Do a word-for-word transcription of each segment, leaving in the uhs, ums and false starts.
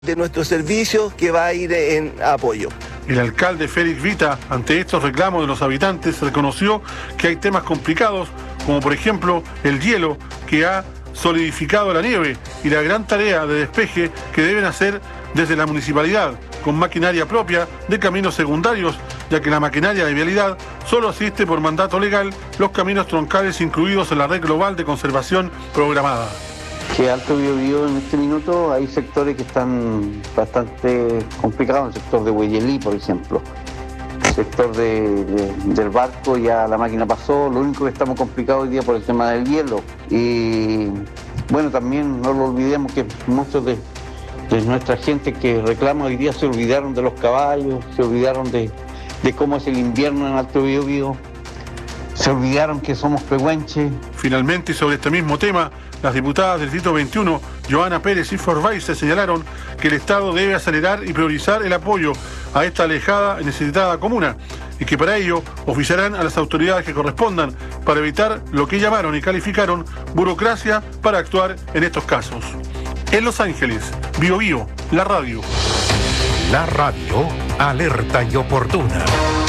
de nuestros servicios que va a ir en apoyo. El alcalde Félix Vita, ante estos reclamos de los habitantes, reconoció que hay temas complicados, como por ejemplo el hielo que ha solidificado la nieve y la gran tarea de despeje que deben hacer desde la municipalidad, con maquinaria propia de caminos secundarios, ya que la maquinaria de vialidad solo asiste por mandato legal los caminos troncales incluidos en la red global de conservación programada. Que Alto Biobío en este minuto hay sectores que están bastante complicados, el sector de Hueyelí, por ejemplo. El sector de, de, del barco ya la máquina pasó, lo único que estamos complicados hoy día por el tema del hielo. Y bueno, también no lo olvidemos que muchos de, de nuestra gente que reclama hoy día se olvidaron de los caballos, se olvidaron de, de cómo es el invierno en Alto Biobío, se olvidaron que somos pehuenches. Finalmente, sobre este mismo tema, las diputadas del Distrito veintiuno, Joana Pérez y Forvaice, señalaron que el Estado debe acelerar y priorizar el apoyo a esta alejada y necesitada comuna y que para ello oficiarán a las autoridades que correspondan para evitar lo que llamaron y calificaron burocracia para actuar en estos casos. En Los Ángeles, Bio Bio, la radio. La radio, alerta y oportuna.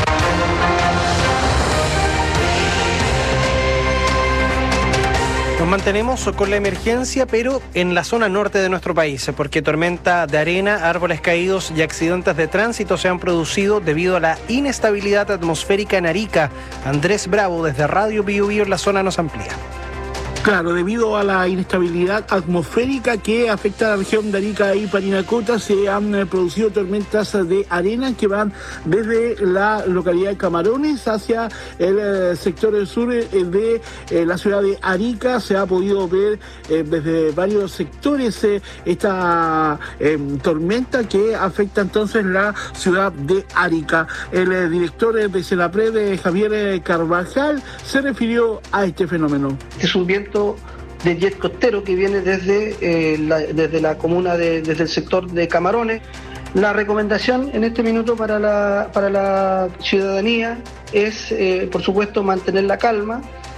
Nos mantenemos con la emergencia, pero en la zona norte de nuestro país, porque tormenta de arena, árboles caídos y accidentes de tránsito se han producido debido a la inestabilidad atmosférica en Arica. Andrés Bravo, desde Radio Bio Bio en la zona, nos amplía. Claro, debido a la inestabilidad atmosférica que afecta a la región de Arica y Parinacota, se han eh, producido tormentas de arena que van desde la localidad de Camarones hacia el eh, sector sur eh, de eh, la ciudad de Arica. Se ha podido ver eh, desde varios sectores eh, esta eh, tormenta que afecta entonces la ciudad de Arica. El eh, director eh, de Senapred, Javier eh, Carvajal, se refirió a este fenómeno. Es un viento de jet costero que viene desde, eh, la, desde la comuna, de, desde el sector de Camarones. La recomendación en este minuto para la, para la ciudadanía es, eh, por supuesto, mantener la calma,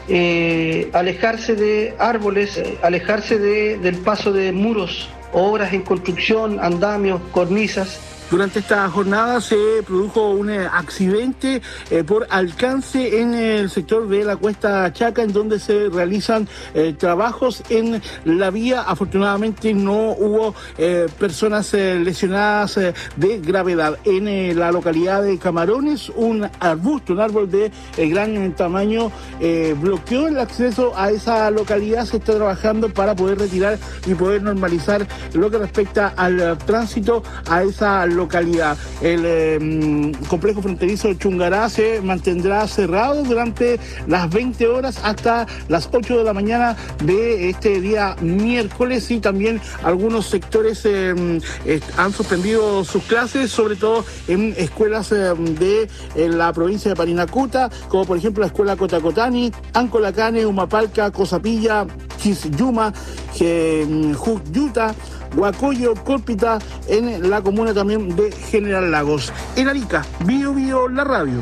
eh, alejarse de árboles, eh, alejarse de, del paso de muros, obras en construcción, andamios, cornisas. Durante esta jornada se produjo un accidente eh, por alcance en el sector de la Cuesta Chaca, en donde se realizan eh, trabajos en la vía. Afortunadamente no hubo eh, personas eh, lesionadas eh, de gravedad. En eh, la localidad de Camarones, un arbusto, un árbol de eh, gran tamaño, eh, bloqueó el acceso a esa localidad. Se está trabajando para poder retirar y poder normalizar lo que respecta al uh, tránsito a esa localidad. localidad. El eh, complejo fronterizo de Chungará se mantendrá cerrado durante las veinte horas hasta las ocho de la mañana de este día miércoles, y también algunos sectores eh, eh, han suspendido sus clases, sobre todo en escuelas eh, de eh, la provincia de Parinacota, como por ejemplo la escuela Cotacotani, Ancolacane, Humapalca, Cosapilla, Quisiyuma, Jucyuta, Huacoyo, Cólpita, en la comuna también de General Lagos. En Arica, Bio Bio, la radio.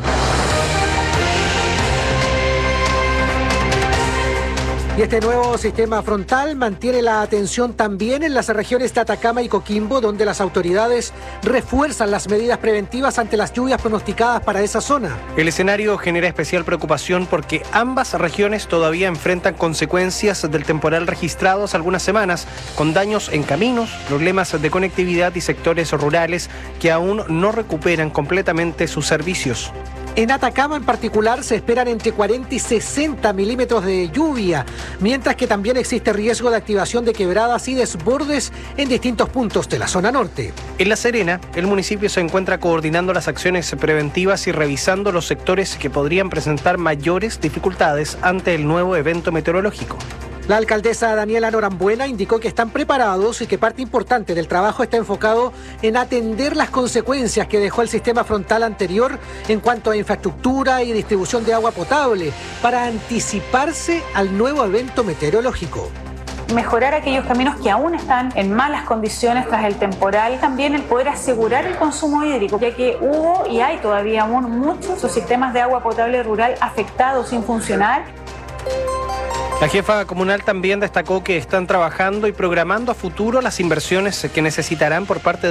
Y este nuevo sistema frontal mantiene la atención también en las regiones de Atacama y Coquimbo, donde las autoridades refuerzan las medidas preventivas ante las lluvias pronosticadas para esa zona. El escenario genera especial preocupación porque ambas regiones todavía enfrentan consecuencias del temporal registrado hace algunas semanas, con daños en caminos, problemas de conectividad y sectores rurales que aún no recuperan completamente sus servicios. En Atacama en particular se esperan entre cuarenta y sesenta milímetros de lluvia, mientras que también existe riesgo de activación de quebradas y desbordes en distintos puntos de la zona norte. En La Serena, el municipio se encuentra coordinando las acciones preventivas y revisando los sectores que podrían presentar mayores dificultades ante el nuevo evento meteorológico. La alcaldesa Daniela Norambuena indicó que están preparados y que parte importante del trabajo está enfocado en atender las consecuencias que dejó el sistema frontal anterior en cuanto a infraestructura y distribución de agua potable para anticiparse al nuevo evento meteorológico. Mejorar aquellos caminos que aún están en malas condiciones tras el temporal, también el poder asegurar el consumo hídrico, ya que hubo y hay todavía aún muchos sistemas de agua potable rural afectados sin funcionar. La jefa comunal también destacó que están trabajando y programando a futuro las inversiones que necesitarán por parte de